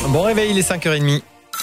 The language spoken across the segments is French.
Bon réveil, il est 5h30.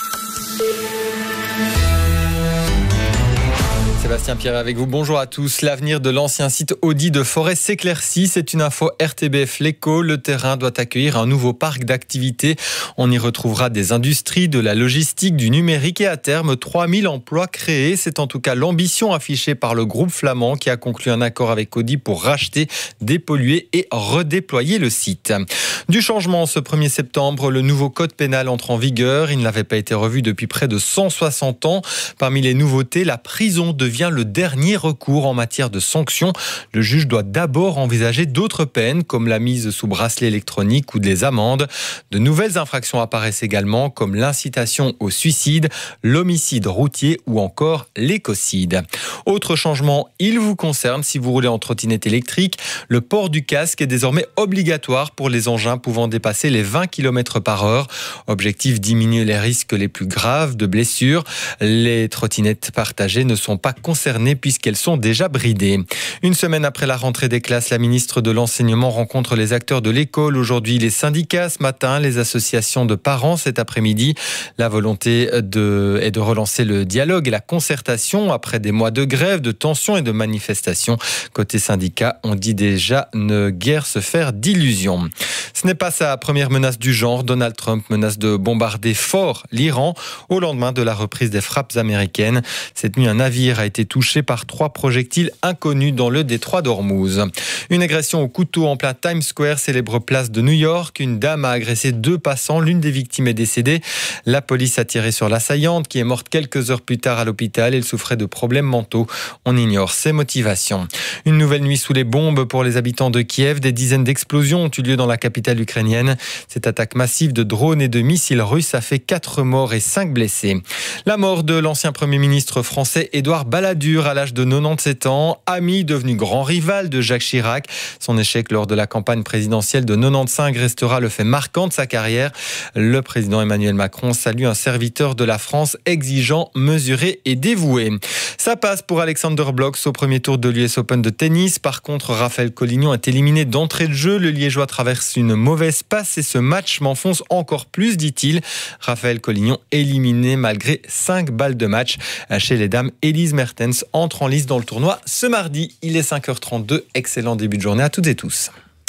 Sébastien Pierre avec vous. Bonjour à tous. L'avenir de l'ancien site Audi de Forêt s'éclaircit. C'est une info RTBF L'Écho. Le terrain doit accueillir un nouveau parc d'activités. On y retrouvera des industries, de la logistique, du numérique et à terme 3000 emplois créés. C'est en tout cas l'ambition affichée par le groupe flamand qui a conclu un accord avec Audi pour racheter, dépolluer et redéployer le site. Du changement ce 1er septembre, le nouveau code pénal entre en vigueur. Il n'avait pas été revu depuis près de 160 ans. Parmi les nouveautés, la prison devient le dernier recours en matière de sanctions. Le juge doit d'abord envisager d'autres peines comme la mise sous bracelet électronique ou des amendes. De nouvelles infractions apparaissent également comme l'incitation au suicide, l'homicide routier ou encore l'écocide. Autre changement, il vous concerne si vous roulez en trottinette électrique. Le port du casque est désormais obligatoire pour les engins pouvant dépasser les 20 km/h. Objectif, diminuer les risques les plus graves de blessures. Les trottinettes partagées ne sont pas concernées puisqu'elles sont déjà bridées. Une semaine après la rentrée des classes, la ministre de l'Enseignement rencontre les acteurs de l'école. Aujourd'hui, les syndicats, ce matin, les associations de parents cet après-midi. La volonté est de relancer le dialogue et la concertation après des mois de grève, de tensions et de manifestations. Côté syndicats, on dit déjà ne guère se faire d'illusions. Ce n'est pas sa première menace du genre. Donald Trump menace de bombarder fort l'Iran au lendemain de la reprise des frappes américaines. Cette nuit, un navire a été touché par 3 projectiles inconnus dans le détroit d'Ormuz. Une agression au couteau en plein Times Square, célèbre place de New York. Une dame a agressé 2 passants. L'une des victimes est décédée. La police a tiré sur l'assaillante qui est morte quelques heures plus tard à l'hôpital. Elle souffrait de problèmes mentaux. On ignore ses motivations. Une nouvelle nuit sous les bombes pour les habitants de Kiev. Des dizaines d'explosions ont eu lieu dans la capitale ukrainienne. Cette attaque massive de drones et de missiles russes a fait 4 morts et 5 blessés. La mort de l'ancien Premier ministre français Édouard Balladur à l'âge de 97 ans, ami devenu grand rival de Jacques Chirac. Son échec lors de la campagne présidentielle de 95 restera le fait marquant de sa carrière. Le président Emmanuel Macron salue un serviteur de la France exigeant, mesuré et dévoué. Ça passe pour Alexander Blok au premier tour de l'US Open de tennis. Par contre, Raphaël Collignon est éliminé d'entrée de jeu. Le Liégeois traverse une mauvaise passe et ce match m'enfonce encore plus, dit-il. Raphaël Collignon éliminé malgré 5 balles de match. Chez les dames, Elise Mertens entre en lice dans le tournoi ce mardi. Il est 5h32. Excellent début de journée à toutes et tous.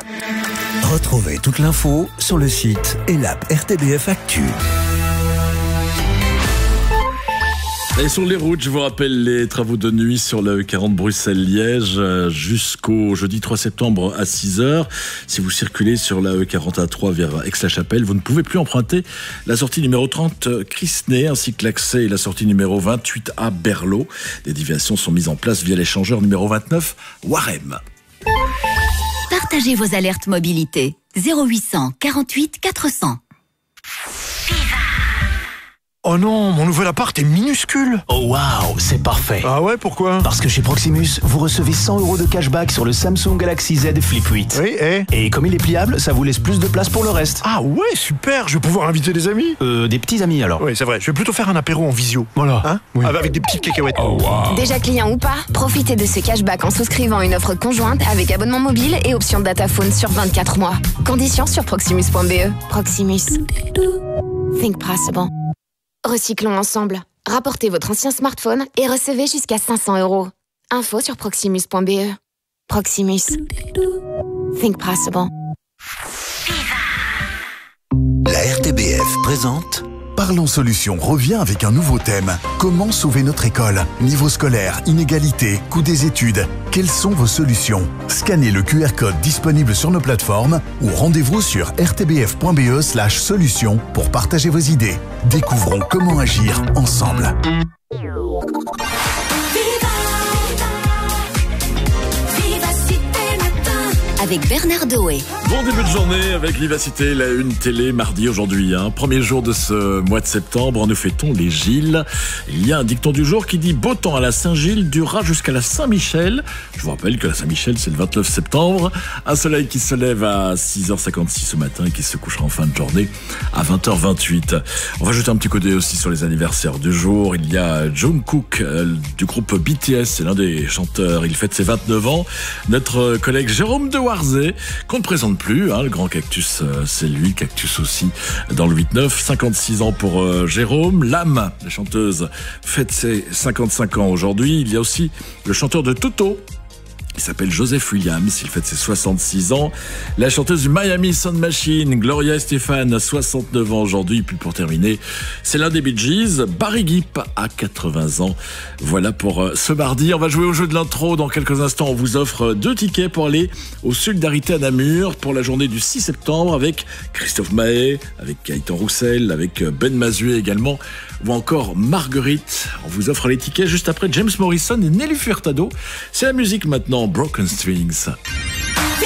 Retrouvez toute l'info sur le site et l'app RTBF Actu. Et sur les routes, je vous rappelle les travaux de nuit sur la E40 Bruxelles-Liège jusqu'au jeudi 3 septembre à 6h. Si vous circulez sur la E40 A3 vers Aix-la-Chapelle, vous ne pouvez plus emprunter la sortie numéro 30 Crisnay ainsi que l'accès et la sortie numéro 28 à Berlot. Des déviations sont mises en place via l'échangeur numéro 29 Warem. Partagez vos alertes mobilité 0800 48 400. Oh non, mon nouvel appart est minuscule. Oh waouh, c'est parfait. Ah ouais, pourquoi ? Parce que chez Proximus, vous recevez 100 € de cashback sur le Samsung Galaxy Z Flip 8. Oui, Et comme il est pliable, ça vous laisse plus de place pour le reste. Ah ouais, super, je vais pouvoir inviter des amis. Des petits amis alors. Oui, c'est vrai, je vais plutôt faire un apéro en visio. Voilà. Hein ? Oui. Avec des petites cacahuètes. Oh wow. Déjà client ou pas, profitez de ce cashback en souscrivant une offre conjointe avec abonnement mobile et option dataphone sur 24 mois. Conditions sur proximus.be. Proximus. Think possible. Recyclons ensemble. Rapportez votre ancien smartphone et recevez jusqu'à 500 €. Info sur proximus.be. Proximus. Think possible. La RTBF présente Parlons Solutions revient avec un nouveau thème. Comment sauver notre école ? Niveau scolaire, inégalité, coût des études. Quelles sont vos solutions ? Scannez le QR code disponible sur nos plateformes ou rendez-vous sur rtbf.be/solutions pour partager vos idées. Découvrons comment agir ensemble. Avec Bernard Doé. Bon début de journée avec Vivacité, la une télé mardi aujourd'hui. Premier jour de ce mois de septembre, nous fêtons les Gilles. Il y a un dicton du jour qui dit « Beau temps à la Saint-Gilles durera jusqu'à la Saint-Michel ». Je vous rappelle que la Saint-Michel, c'est le 29 septembre. Un soleil qui se lève à 6h56 ce matin et qui se couchera en fin de journée à 20h28. On va jeter un petit coup d'œil aussi sur les anniversaires du jour. Il y a Jungkook du groupe BTS, c'est l'un des chanteurs. Il fête ses 29 ans. Notre collègue Jérôme Dewatt Warzé, qu'on ne présente plus, le grand Cactus, c'est lui, Cactus aussi, dans le 8-9, 56 ans pour Jérôme. Lame, la chanteuse, fête ses 55 ans aujourd'hui. Il y a aussi le chanteur de Toto, il s'appelle Joseph Williams, il fête ses 66 ans. La chanteuse du Miami Sound Machine, Gloria Estefan, 69 ans aujourd'hui. Puis pour terminer, c'est l'un des Bee Gees, Barry Gibb, à 80 ans. Voilà pour ce mardi. On va jouer au jeu de l'intro. Dans quelques instants, on vous offre 2 tickets pour aller au Solidarité à Namur pour la journée du 6 septembre avec Christophe Mahé, avec Gaëtan Roussel, avec Ben Mazué également, ou encore Marguerite. On vous offre les tickets juste après James Morrison et Nelly Furtado. C'est la musique maintenant, Broken Strings.